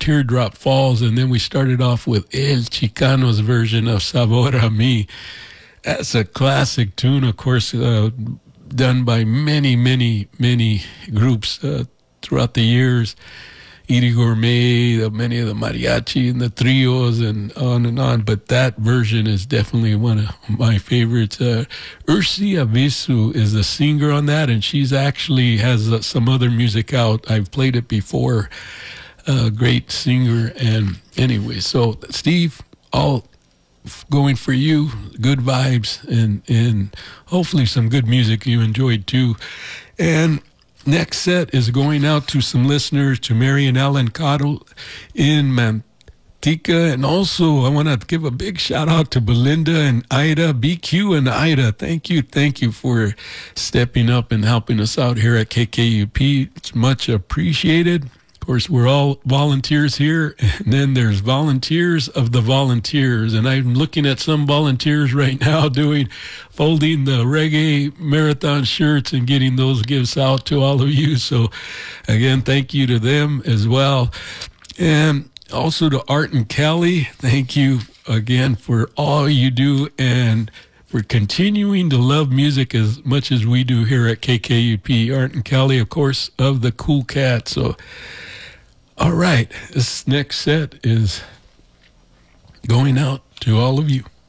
Teardrop Falls, and then we started off with El Chicano's version of Sabor a Mi. That's a classic tune, of course, done by many, many, many groups throughout the years. Edie Gourmet, many of the mariachi and the trios and on. But that version is definitely one of my favorites. Ursi Avisu is the singer on that, and she's actually has some other music out. I've played it before. Great singer. And anyway, so Steve, all going for you. Good vibes and hopefully some good music you enjoyed too. And next set is going out to some listeners, to Marian Allen Cottle in Manteca. And also, I want to give a big shout out to Belinda and Ida, BQ and Ida. Thank you for stepping up and helping us out here at KKUP. It's much appreciated. Of course, we're all volunteers here, and then there's volunteers of the volunteers. And I'm looking at some volunteers right now folding the reggae marathon shirts and getting those gifts out to all of you. So again, thank you to them as well. And also to Art and Kelly, thank you again for all you do and for continuing to love music as much as we do here at KKUP. Art and Kelly, of course, of the Cool Cat. So all right, this next set is going out to all of you.